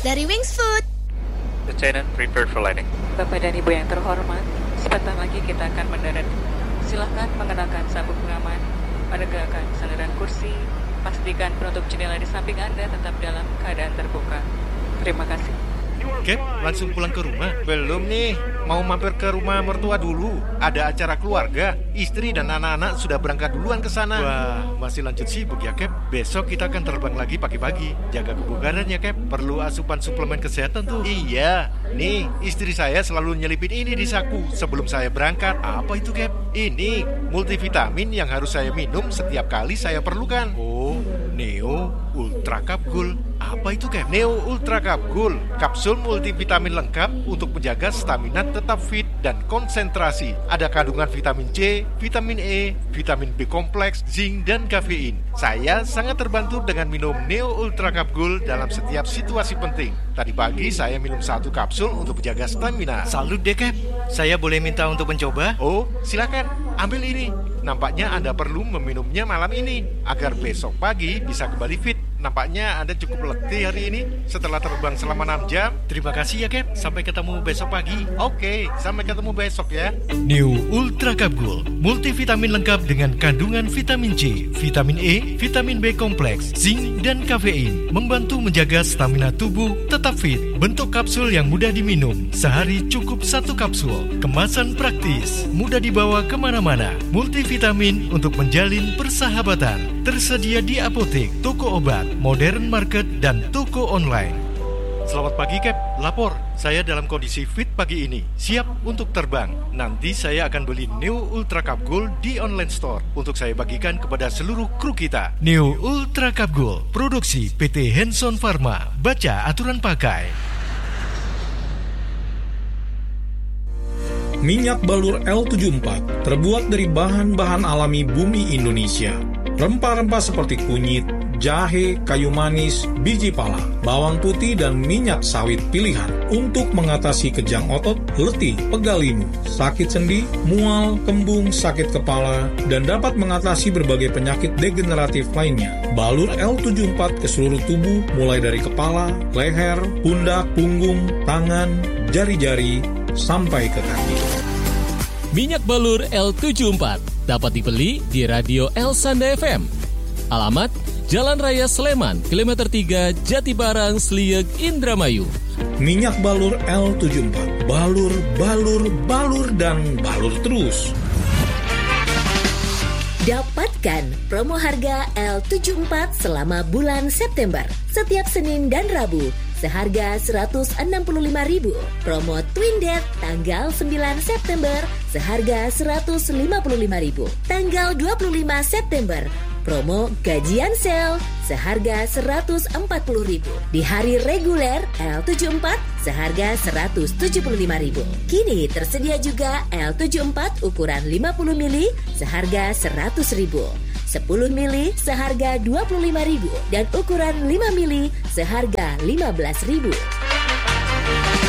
dari Wings Food. Lieutenant, prepare for landing. Bapak dan Ibu yang terhormat, sebentar lagi kita akan mendarat. Silahkan mengenakan sabuk pengaman, menegakkan sandaran kursi, pastikan penutup jendela di samping Anda tetap dalam keadaan terbuka. Terima kasih. Cap, langsung pulang ke rumah? Belum nih, mau mampir ke rumah mertua dulu. Ada acara keluarga, istri dan anak-anak sudah berangkat duluan ke sana. Wah, masih lanjut sibuk ya Cap. Besok kita akan terbang lagi pagi-pagi. Jaga kebugaran ya Cap, perlu asupan suplemen kesehatan tuh. Iya, nih istri saya selalu nyelipin ini di saku sebelum saya berangkat. Apa itu Cap? Ini multivitamin yang harus saya minum setiap kali saya perlukan. Oh, Neo Ultra Capgul. Apa itu Cap? Neo Ultra Capgul, kapsul multivitamin lengkap untuk menjaga stamina tetap fit dan konsentrasi. Ada kandungan vitamin C, vitamin E, vitamin B kompleks, zinc dan kafein. Saya sangat terbantu dengan minum Neo Ultra Capgul dalam setiap situasi penting. Tadi pagi saya minum 1 kapsul untuk menjaga stamina. Salut deh Cap. Saya boleh minta untuk mencoba? Oh, silakan. Ambil ini. Nampaknya Anda perlu meminumnya malam ini agar besok pagi bisa kembali fit. Nampaknya Anda cukup letih hari ini setelah terbang selama 6 jam. Terima kasih ya Cap. Sampai ketemu besok pagi. Oke, sampai ketemu besok ya. New Ultra Capgul, multivitamin lengkap dengan kandungan vitamin C, vitamin E, vitamin B kompleks, zinc dan kafein, membantu menjaga stamina tubuh tetap fit. Bentuk kapsul yang mudah diminum, sehari cukup 1 kapsul. Kemasan praktis, mudah dibawa kemana-mana. Multivitamin untuk menjalin persahabatan. Tersedia di apotek, toko obat, modern market, dan toko online. Selamat pagi Cap, lapor. Saya dalam kondisi fit pagi ini, siap untuk terbang. Nanti saya akan beli Neo Ultra Capgul di online store untuk saya bagikan kepada seluruh kru kita. Neo Ultra Capgul, produksi PT Hanson Pharma. Baca aturan pakai. Minyak balur L74 terbuat dari bahan-bahan alami bumi Indonesia. Rempah-rempah seperti kunyit, jahe, kayu manis, biji pala, bawang putih, dan minyak sawit pilihan untuk mengatasi kejang otot, letih, pegal linu, sakit sendi, mual, kembung, sakit kepala, dan dapat mengatasi berbagai penyakit degeneratif lainnya. Balur L74 ke seluruh tubuh mulai dari kepala, leher, pundak, punggung, tangan, jari-jari, sampai ke kaki. Minyak balur L74 dapat dibeli di Radio El Sanda FM. Alamat Jalan Raya Sleman, Kilometer 3, Jatibarang, Slieg, Indramayu. Minyak balur L74. Balur, balur, balur, dan balur terus. Dapatkan promo harga L74 selama bulan September. Setiap Senin dan Rabu seharga Rp165.000. Promo Twin Death tanggal 9 September seharga Rp155.000. Tanggal 25 September promo gajian sale seharga Rp140.000. Di hari reguler L74 seharga Rp175.000. Kini tersedia juga L74 ukuran 50 mili seharga Rp100.000. 10 mili seharga Rp25.000 dan ukuran 5 mili seharga Rp15.000.